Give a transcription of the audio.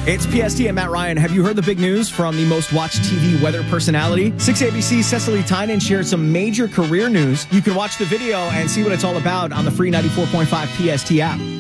It's PST and Matt Ryan. Have you heard the big news from the most watched TV weather personality? 6ABC's Cecily Tynan shared some major career news. You can watch the video and see what it's all about on the free 94.5 PST app.